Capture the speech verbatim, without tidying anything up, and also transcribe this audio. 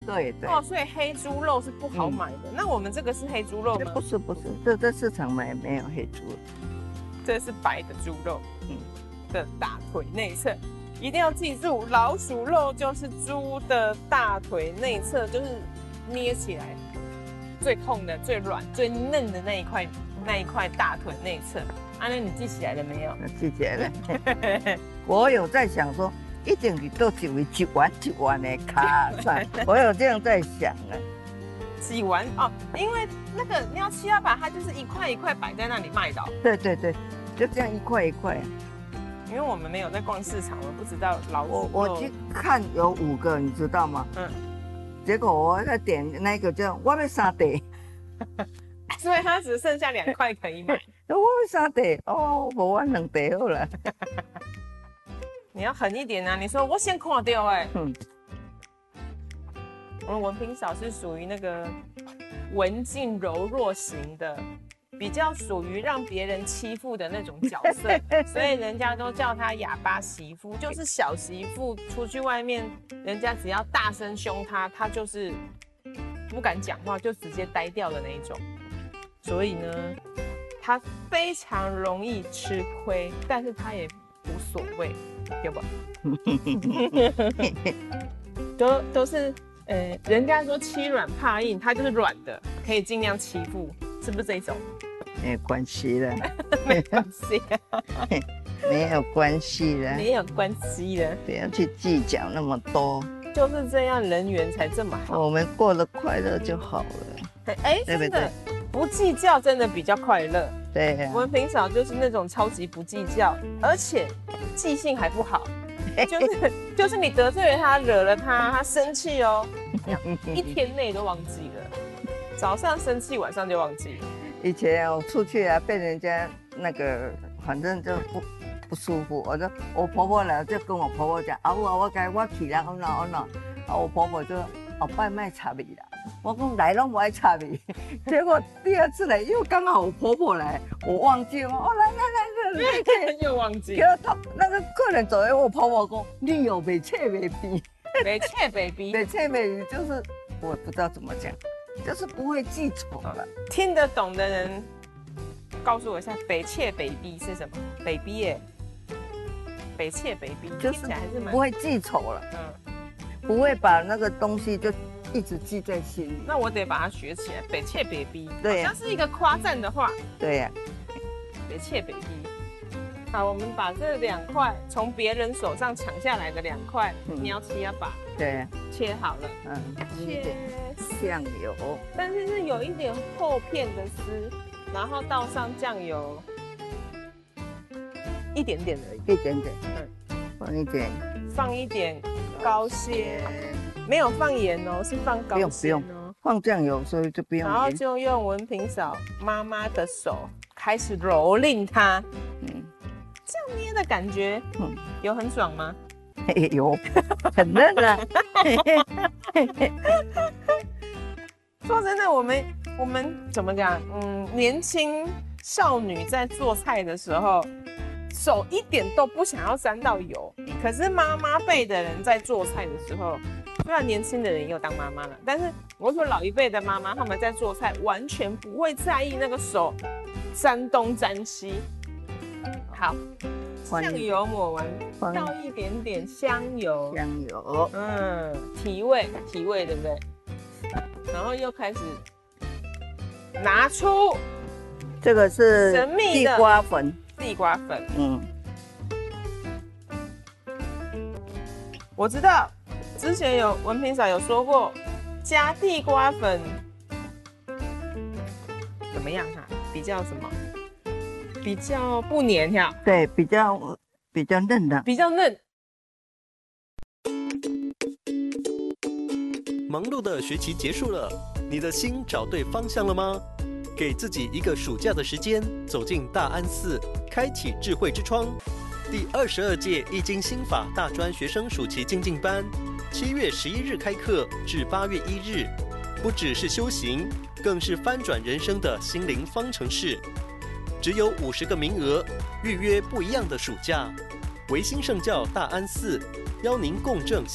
对对。 哦，所以黑猪肉是不好买的。嗯、那我们这个是黑猪肉吗？ 不是不是，这这市场买没有黑猪， 这是白的猪肉，嗯，的大腿内侧。一定要记住，老鼠肉就是猪的大腿内侧，就是捏起来最痛的、最软、最嫩的那一块，那一块大腿内侧。啊，那你记起来了没有？ 记起来了。我有在想说，一定是都几位一碗一碗的卡菜，我有这样在想啊。 几碗哦，因为那个喵七要把它就是一块一块摆在那里卖的、哦。 对对对，就这样一块一块。 因为我们没有在逛市场，我不知道老鼠肉。 我我去看有五个，你知道吗？嗯。结果我在点那个叫我要三碟， 所以它只剩下两块可以买。 我要三碟哦，无我两碟好了。 你要狠一点啊！你说我先看掉哎、欸。嗯。我们文平嫂是属于那个文静柔弱型的。比较属于让别人欺负的那种角色，所以人家都叫她哑巴媳妇，就是小媳妇出去外面，人家只要大声凶她，她就是不敢讲话，就直接呆掉的那一种。所以呢，她非常容易吃亏，但是她也无所谓，对吧？都都是，呃，人家说欺软怕硬，她就是软的，可以尽量欺负，是不是这一种？ 没有关系了， 没关系啊， 没有关系了， 没有关系了， 不要去计较那么多， 就是这样，人缘才这么好。 我们过得快乐就好了。 哎，真的不计较，真的比较快乐。 对呀、啊， 我们平常就是那种超级不计较，而且记性还不好，就是就是你得罪了他，惹了他，他生气哦，一天内都忘记了，早上生气，晚上就忘记了。 以前我出去啊，被人家那个，反正就不不舒服。我就我婆婆来，就跟我婆婆讲，啊我我该我去啦，我哪我哪，啊我婆婆就后摆卖插米啦。我讲来拢不爱插米，结果第二次来又刚好我婆婆来，我忘记了，哦来来来来， 又忘记。 结果那个客人走来，我婆婆讲你有没切没逼， 没切没逼， 没切没逼就是我不知道怎么讲。就是不会记仇了。 听得懂的人，告诉我一下，北切北逼是什么？北逼耶，北切北逼， 就是听起来还是蛮不会记仇了。嗯，不会把那个东西就一直记在心里。 那我得把它学起来，北切北逼， 对、 啊，好像是一个夸赞的话。 对呀、 啊，北切北逼。好，我们把这两块从别人手上抢下来的两块喵七要把对切好了， 嗯， 切酱油， 但是是有一点厚片的丝，然后倒上酱油，一点点而已， 一点点，嗯，放一点， 放一点高纤，没有放盐哦，是放高纤哦，不用不用放酱油，所以就不用。 然后就用文平嫂妈妈的手开始蹂躏它，嗯。这样捏的感觉，嗯，有很爽吗？ 有，很嫩啊。 说真的，我们我们怎么讲？嗯，年轻少女在做菜的时候，手一点都不想要沾到油。可是妈妈辈的人在做菜的时候，虽然年轻的人也有当妈妈了，但是我说老一辈的妈妈，他们在做菜完全不会在意那个手沾东沾西。好，酱油抹完，倒一点点香油， 香油， 嗯，提味，提味，对不对？然后又开始拿出这个是神秘的地瓜粉， 地瓜粉， 嗯， 我知道，之前有文平嫂有说过，加地瓜粉怎么样哈？比较什么？比较不黏哈， 对，比较比较嫩的， 比较嫩。 忙碌的学期结束了，你的心找对方向了吗？给自己一个暑假的时间，走进大安寺，开启智慧之窗。第二十二届易经心法大专学生暑期精进班，七月十一日开课至八月一日，不只是修行，更是翻转人生的心灵方程式。只有五十个名额，预约不一样的暑假。维新圣教大安寺邀您共振